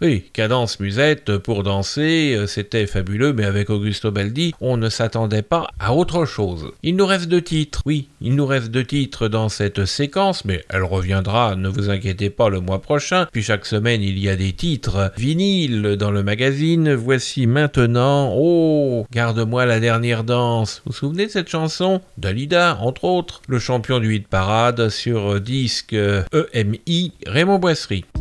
Oui, Cadence Musette pour danser, c'était fabuleux, mais avec Augusto Baldi, on ne s'attendait pas à autre chose. Il nous reste 2 titres, oui, il nous reste 2 titres dans cette séquence, mais elle reviendra, ne vous inquiétez pas, le mois prochain, puis chaque semaine il y a des titres vinyles dans le magazine. Voici maintenant, oh, Garde-moi la dernière danse. Vous vous souvenez de cette chanson? Dalida, entre autres, le champion du hit parade sur disque EMI, Raymond Boisserie.